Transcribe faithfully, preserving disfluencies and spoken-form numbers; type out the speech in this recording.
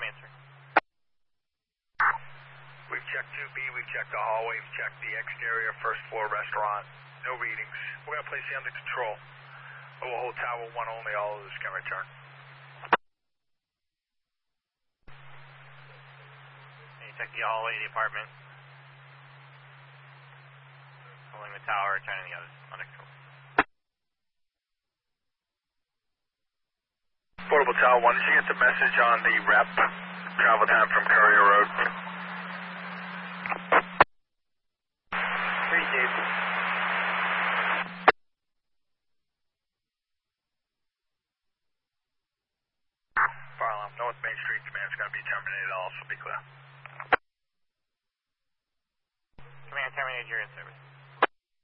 answer. We've checked two B, we've checked the hallway, we've checked the exterior, first floor restaurant. No readings. We're going to place you under control. We'll hold tower one only, all of this can return. And you check the hallway, the apartment. Holding the tower, returning the others under control. Portable Tower one, did you get the message on the rep? Travel time from Courier Road. Three, Dave. Fire alarm, North Main Street command is going to be terminated, also be clear. Command terminated, you're in service.